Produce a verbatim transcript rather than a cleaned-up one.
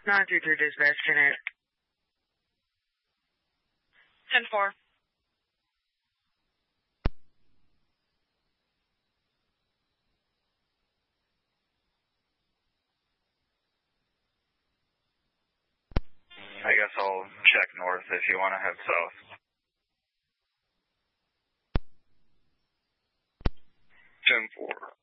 nine two three dispatch, ten eight. ten four. I guess I'll check north if you want to head south. ten four.